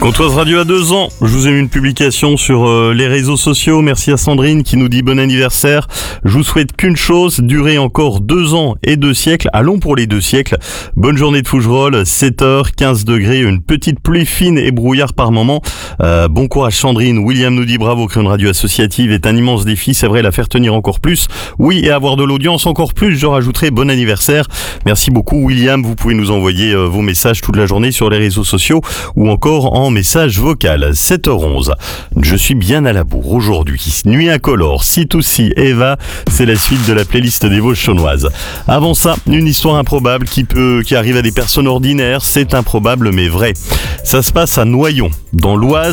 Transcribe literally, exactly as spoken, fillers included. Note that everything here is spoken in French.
Gantoise Radio a deux ans, je vous ai mis une publication sur euh, les réseaux sociaux. Merci à Sandrine qui nous dit bon anniversaire. Je vous souhaite qu'une chose, durer encore deux ans et deux siècles. Allons pour les deux siècles. Bonne journée de Fougerolles, sept heures, quinze degrés, une petite pluie fine et brouillard par moment. Euh, bon courage Sandrine. William nous dit bravo, créer une radio associative est un immense défi. C'est vrai, la faire tenir encore plus. Oui, et avoir de l'audience encore plus. Je rajouterai bon anniversaire. Merci beaucoup William. Vous pouvez nous envoyer euh, vos messages toute la journée sur les réseaux sociaux ou encore en message vocal. sept heures onze. Je suis bien à la bourre aujourd'hui. Nuit incolore, Si to Si, Eva, c'est la suite de la playlist des Vosges chaunoises. Avant ça, une histoire improbable qui peut, qui arrive à des personnes ordinaires. C'est improbable mais vrai. Ça se passe à Noyon, dans l'Oise.